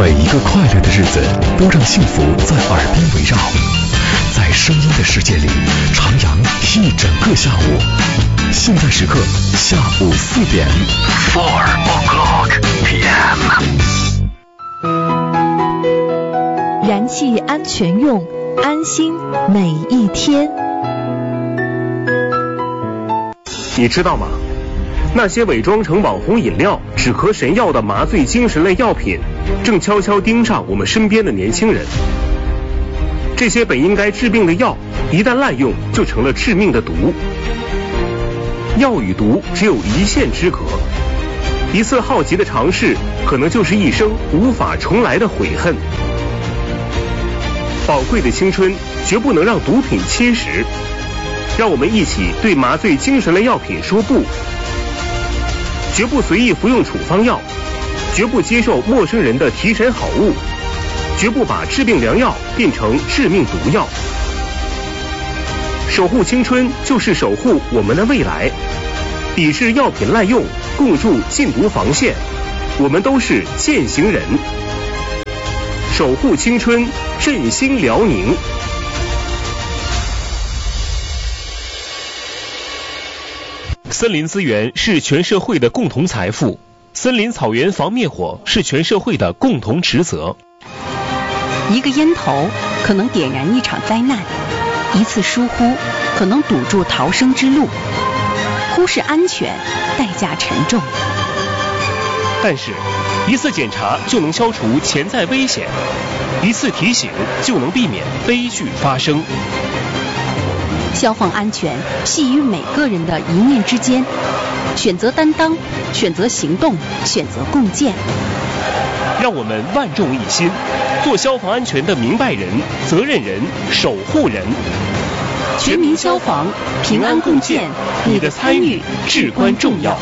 每一个快乐的日子都让幸福在耳边围绕，在声音的世界里徜徉一整个下午。现在时刻下午4点，4 o'clock p.m. 燃气安全用，安心每一天。 你知道吗？那些伪装成网红饮料、止咳神药的麻醉精神类药品，正悄悄盯上我们身边的年轻人。这些本应该治病的药，一旦滥用，就成了致命的毒。药与毒只有一线之隔，一次好奇的尝试，可能就是一生无法重来的悔恨。宝贵的青春绝不能让毒品侵蚀，让我们一起对麻醉精神类药品说不，绝不随意服用处方药，绝不接受陌生人的提神好物，绝不把治病良药变成致命毒药。守护青春就是守护我们的未来，抵制药品滥用，共筑禁毒防线，我们都是践行人。守护青春，振兴辽宁。森林资源是全社会的共同财富，森林草原防灭火是全社会的共同职责。 一个烟头可能点燃一场灾难，一次疏忽可能堵住逃生之路，忽视安全，代价沉重。 但是，一次检查就能消除潜在危险，一次提醒就能避免悲剧发生。 消防安全系于每个人的一念之间，选择担当，选择行动，选择共建。 让我们万众一心，做消防安全的明白人、责任人、守护人。 全民消防，平安共建，你的参与至关重要。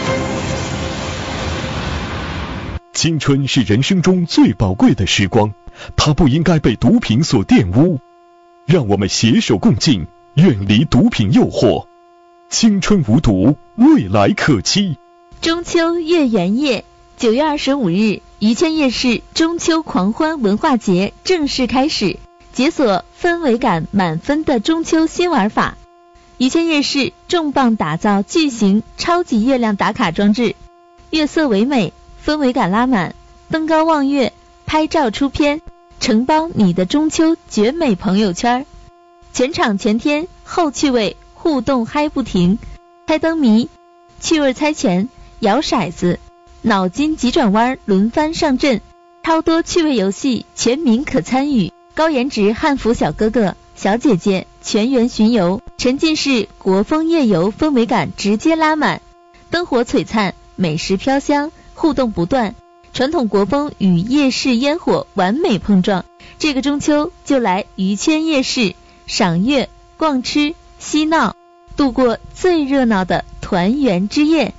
青春是人生中最宝贵的时光，它不应该被毒品所玷污。让我们携手共进，远离毒品诱惑。青春无毒，未来可期。 中秋月圆夜，9月25日，于谦夜市中秋狂欢文化节正式开始，解锁氛围感满分的中秋新玩法。于谦夜市重磅打造巨型超级月亮打卡装置，月色唯美，氛围感拉满，登高望月，拍照出片，承包你的中秋绝美朋友圈。全场全天后趣味互动嗨不停，猜灯谜、趣味猜拳、摇骰子、脑筋急转弯轮番上阵，超多趣味游戏全民可参与，高颜值汉服小哥哥小姐姐全员巡游，沉浸式国风夜游氛围感直接拉满，灯火璀璨，美食飘香，互动不断，传统国风与夜市烟火完美碰撞。这个中秋就来于谦夜市赏月、逛吃、嬉闹，度过最热闹的团圆之夜。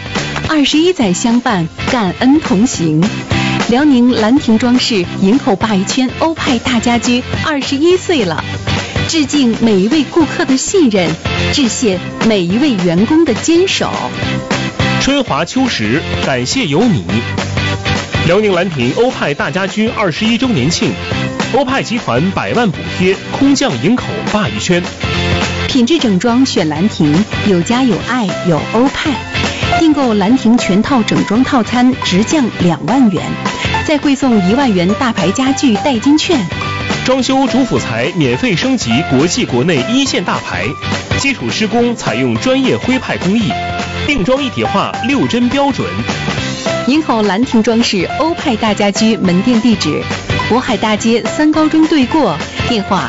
21载相伴，感恩同行。辽宁兰亭装饰营口鲅鱼圈欧派大家居21岁了，致敬每一位顾客的信任，致谢每一位员工的坚守。 春华秋实，感谢有你。辽宁兰亭欧派大家居21周年庆，欧派集团100万补贴空降营口鲅鱼圈。 品质整装选兰亭，有家有爱有欧派。订购兰亭全套整装套餐直降2万元，再馈送1万元大牌家具代金券。 装修主辅材免费升级国际国内一线大牌，基础施工采用专业徽派工艺，定装一体化6针标准。 营口兰亭装饰欧派大家居门店地址：渤海大街3高中对过，电话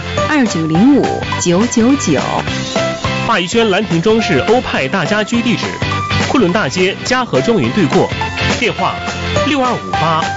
2905-999。 鲅鱼圈兰亭装饰欧派大家居地址：昆仑大街嘉禾庄园对过，电话6258